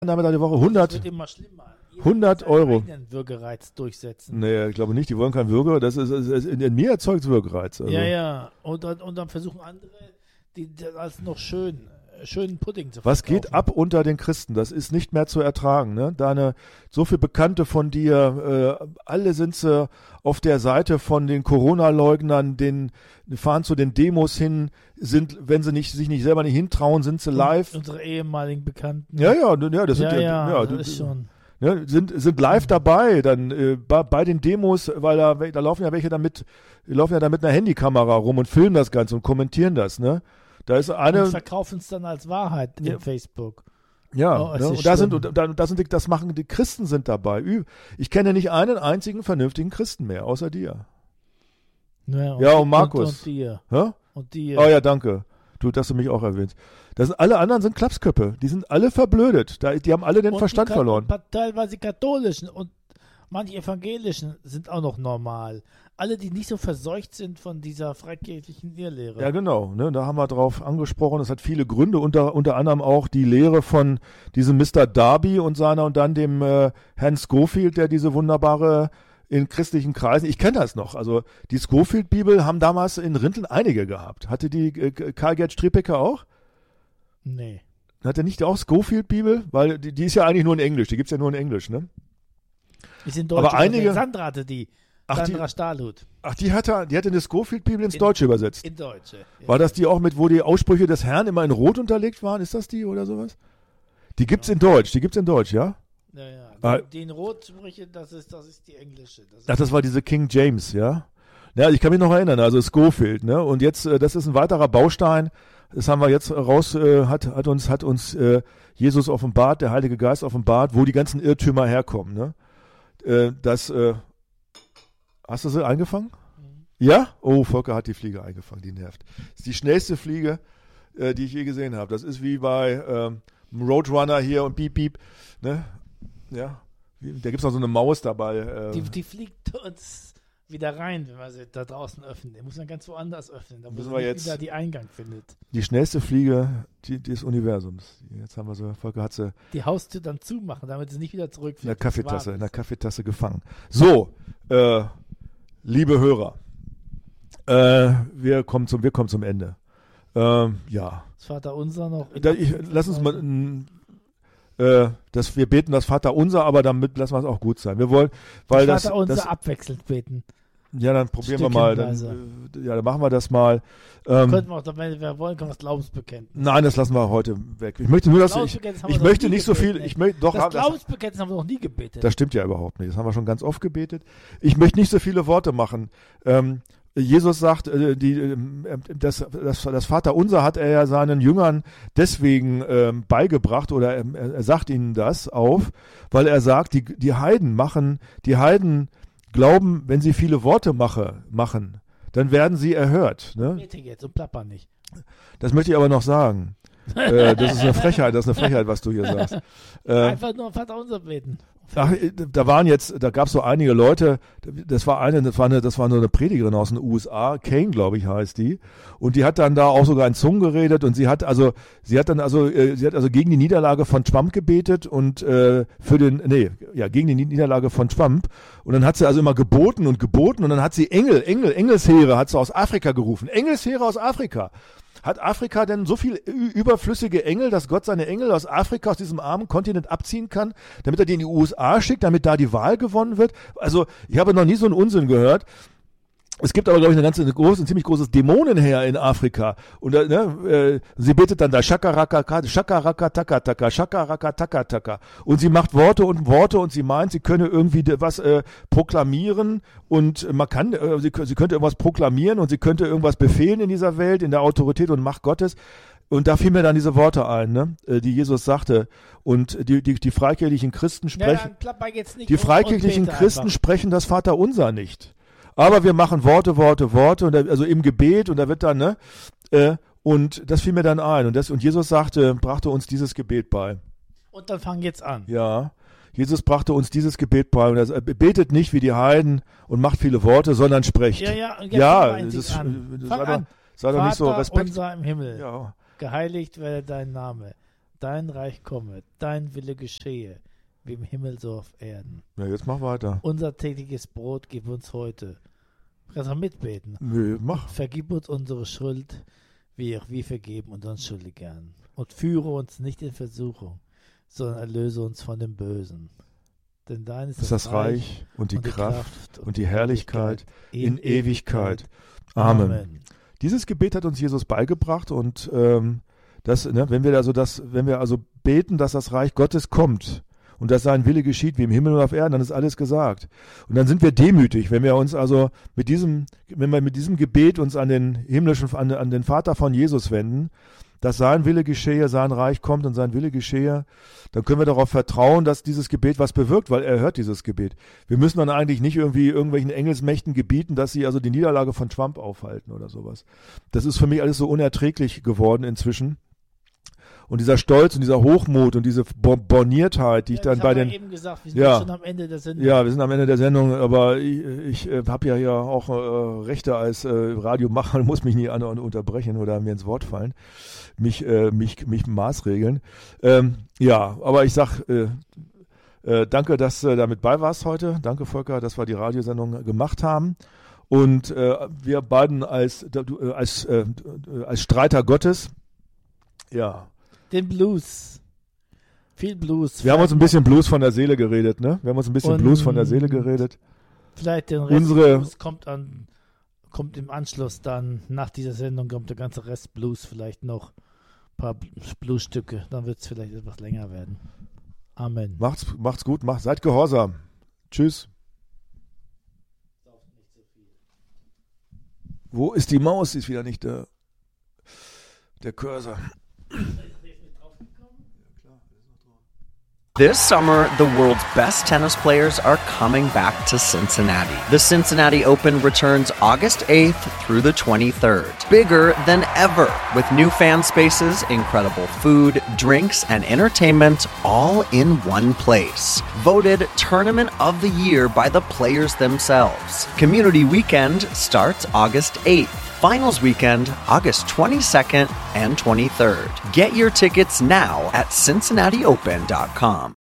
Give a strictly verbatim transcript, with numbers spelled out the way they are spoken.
damit eine Woche hundert, das wird immer schlimmer. hundert Euro. Einen Würgereiz durchsetzen. Nee, ich glaube nicht, die wollen keinen Würger, das ist, ist, ist in, in mir erzeugt Würgereiz. Also. Ja, ja, und, und, und dann versuchen andere, die, das als noch schön, schönen Pudding zu verkaufen. Was geht ab unter den Christen? Das ist nicht mehr zu ertragen. Ne? Deine, so viele Bekannte von dir, äh, alle sind sie auf der Seite von den Corona-Leugnern, den fahren zu den Demos hin, sind, wenn sie nicht, sich nicht selber nicht hintrauen, sind sie live. Unsere ehemaligen Bekannten. Ja, ja, ja, das sind ja, ja, ja, ja, das ist schon. Ne, sind, sind live dabei, dann äh, bei, bei den Demos, weil da, da laufen ja welche damit, die laufen ja da mit einer Handykamera rum und filmen das Ganze und kommentieren das, ne? Da ist eine. Und verkaufen es dann als Wahrheit in ja. Facebook. Ja, oh, ne? Und da sind, und da, da sind die, das machen die Christen sind dabei. Ich kenne nicht einen einzigen vernünftigen Christen mehr, außer dir. Ja, und, ja, und Markus. Und, und dir. Hä? Und dir. Oh ja, danke. Du, dass du mich auch erwähnst. Das sind, alle anderen sind Klapsköppe. Die sind alle verblödet. Da, die haben alle den und Verstand die, verloren. Teilweise katholischen und manche evangelischen sind auch noch normal. Alle, die nicht so verseucht sind von dieser freikirchlichen Irrlehre. Ja, genau. Ne, da haben wir drauf angesprochen. Das hat viele Gründe, unter, unter anderem auch die Lehre von diesem Mister Darby und seiner und dann dem äh, Herrn Scofield, der diese wunderbare in christlichen Kreisen, ich kenne das noch, also die Scofield-Bibel haben damals in Rinteln einige gehabt. Hatte die äh, Karl-Gerd Striepecker auch? Nee. Hat er nicht auch Scofield-Bibel? Weil die, die ist ja eigentlich nur in Englisch, die gibt es ja nur in Englisch, ne? Ist in Deutsch. Aber einige, Sandra hatte die. Ach, Sandra die, Stahlhut. Ach, die hatte, die hatte eine Scofield-Bibel ins in, Deutsche übersetzt. In Deutsche. Ja. War das die auch mit, wo die Aussprüche des Herrn immer in Rot unterlegt waren? Ist das die oder sowas? Die gibt's ja. in Deutsch, die gibt's in Deutsch, ja? Ja, ja. Ah. Die, die in Rotsprüche, das ist, das ist die englische. Das Ach, das war diese King James, ja? Ja, ich kann mich noch erinnern, also Scofield, ne? Und jetzt, äh, das ist ein weiterer Baustein. Das haben wir jetzt raus, äh, hat, hat uns, hat uns äh, Jesus offenbart, der Heilige Geist offenbart, wo die ganzen Irrtümer herkommen, ne? Äh, das, äh, hast du sie eingefangen? Mhm. Ja? Oh, Volker hat die Fliege eingefangen, die nervt. Das ist die schnellste Fliege, äh, die ich je gesehen habe. Das ist wie bei ähm, Roadrunner hier und Piep, Piep, ne? Ja. Da gibt es noch so eine Maus dabei. Äh. Die, die fliegt uns wieder rein, wenn wir sie da draußen öffnen. Die muss man ganz woanders öffnen, damit man wieder die Eingang findet. Die schnellste Fliege die, des Universums. Jetzt haben wir so, Volker hat sie. Die Haustür dann zumachen, damit sie nicht wieder zurückfliegt. In der Kaffeetasse, in der Kaffeetasse gefangen. So, äh, liebe Hörer, äh, wir kommen zum, wir kommen zum Ende. Ähm, ja. Das Vaterunser noch. Da, ich, lass uns mal, n, äh, dass wir beten das Vaterunser, aber damit lassen wir es auch gut sein. Wir wollen, weil das, das Vaterunser das abwechselnd beten. Ja, dann probieren wir mal. Dann, äh, ja, dann machen wir das mal. Ähm, Könnten wir auch, wenn wir wollen, können wir das Glaubensbekenntnis. Nein, das lassen wir heute weg. Ich möchte nur, dass ich, ich möchte nicht so viel. Ich möchte doch. Das Glaubensbekenntnis haben wir noch nie gebetet. Das stimmt ja überhaupt nicht. Das haben wir schon ganz oft gebetet. Ich möchte nicht so viele Worte machen. Ähm, Jesus sagt, äh, die, äh, das, das, das Vaterunser hat er ja seinen Jüngern deswegen ähm, beigebracht oder er, er sagt ihnen das auf, weil er sagt, die, die Heiden machen, die Heiden glauben, wenn sie viele Worte mache, machen, dann werden sie erhört. Ne? Bete jetzt und plapper nicht. Das möchte ich aber noch sagen. äh, das ist eine Frechheit, das ist eine Frechheit, was du hier sagst. Äh, Einfach nur Vaterunser beten. Ach, da waren jetzt, da gab es so einige Leute, das war eine, das war eine, das war nur eine Predigerin aus den U S A, Kane, glaube ich, heißt die, und die hat dann da auch sogar in Zungen geredet und sie hat also, sie hat dann also, äh, sie hat also gegen die Niederlage von Trump gebetet und äh, für den, nee, ja, gegen die Niederlage von Trump und dann hat sie also immer geboten und geboten und dann hat sie Engel, Engel, Engelsheere hat sie aus Afrika gerufen, Engelsheere aus Afrika. Hat Afrika denn so viel überflüssige Engel, dass Gott seine Engel aus Afrika, aus diesem armen Kontinent abziehen kann, damit er die in die U S A schickt, damit da die Wahl gewonnen wird? Also ich habe noch nie so einen Unsinn gehört. Es gibt aber, glaube ich, eine ganze, eine große, ein ziemlich großes Dämonenheer in Afrika. Und äh, ne, äh, sie betet dann da Shakaraka, Shakaraka, Taka, Taka, Shakaraka, Taka, Taka. Und sie macht Worte und Worte und sie meint, sie könne irgendwie was äh, proklamieren und man kann, äh, sie, sie könnte irgendwas proklamieren und sie könnte irgendwas befehlen in dieser Welt, in der Autorität und Macht Gottes. Und da fielen mir dann diese Worte ein, ne, die Jesus sagte. Und die, die, die freikirchlichen Christen sprechen, ja, jetzt nicht die freikirchlichen Christen einfach. sprechen das Vaterunser nicht. Aber wir machen Worte, Worte, Worte, und da, also im Gebet und da wird dann, ne, äh, und das fiel mir dann ein. Und, das, und Jesus sagte, brachte uns dieses Gebet bei. Und dann fang jetzt an. Ja, Jesus brachte uns dieses Gebet bei. Und er betet nicht wie die Heiden und macht viele Worte, sondern spricht. Ja, ja, und jetzt ja, es ist, an. sei, Fang doch, an. sei doch nicht so Vater Respekt. unser im Himmel, ja. geheiligt werde dein Name. dein Reich komme, dein Wille geschehe, wie im Himmel so auf Erden. Ja, jetzt mach weiter. Unser tägliches Brot gib uns heute. Kannst du mitbeten? Nö, mach. Vergib uns unsere Schuld, wie auch wir vergeben unseren Schuldigern. Und führe uns nicht in Versuchung, sondern erlöse uns von dem Bösen. Denn dein ist das, das Reich Reich und die, und die Kraft, Kraft und die Herrlichkeit in, in Ewigkeit. Ewigkeit. Amen. Amen. Dieses Gebet hat uns Jesus beigebracht und ähm, das, ne, wenn wir also das, wenn wir also beten, dass das Reich Gottes kommt und dass sein Wille geschieht wie im Himmel und auf Erden, dann ist alles gesagt. Und dann sind wir demütig, wenn wir uns also mit diesem, wenn wir mit diesem Gebet uns an den himmlischen, an, an den Vater von Jesus wenden, dass sein Wille geschehe, sein Reich kommt und sein Wille geschehe, dann können wir darauf vertrauen, dass dieses Gebet was bewirkt, weil er hört dieses Gebet. Wir müssen dann eigentlich nicht irgendwie irgendwelchen Engelsmächten gebieten, dass sie also die Niederlage von Trump aufhalten oder sowas. Das ist für mich alles so unerträglich geworden inzwischen. Und dieser Stolz und dieser Hochmut und diese Borniertheit, die Ja, ich dann ich bei hab ja den... eben gesagt, wir sind Ja. schon am Ende der Sendung. Ja, wir sind am Ende der Sendung, aber ich, ich äh, habe ja hier auch äh, Rechte als äh, Radiomacher und muss mich nie an, unterbrechen oder mir ins Wort fallen, mich, äh, mich, mich maßregeln. Ähm, ja, aber ich sag äh, äh, danke, dass du damit bei warst heute. Danke, Volker, dass wir die Radiosendung gemacht haben. Und äh, wir beiden als, äh, als, äh, als Streiter Gottes, ja, Den Blues. Viel Blues. wir haben uns ein bisschen Blues von der Seele geredet, ne? Wir haben uns ein bisschen Und- Blues von der Seele geredet. Vielleicht den Rest Unsere- Blues kommt an, kommt im Anschluss dann, nach dieser Sendung kommt der ganze Rest Blues, vielleicht noch ein paar Bluesstücke, dann wird es vielleicht etwas länger werden. Amen. Macht's, macht's gut, macht, seid gehorsam. Tschüss. Wo ist die Maus? Sie ist wieder nicht da. Der Cursor. This summer, the world's best tennis players are coming back to Cincinnati. The Cincinnati Open returns August eighth through the twenty-third. Bigger than ever, with new fan spaces, incredible food, drinks, and entertainment all in one place. Voted Tournament of the Year by the players themselves. Community Weekend starts August eighth. Finals weekend, August twenty-second and twenty-third. Get your tickets now at cincinnati open dot com.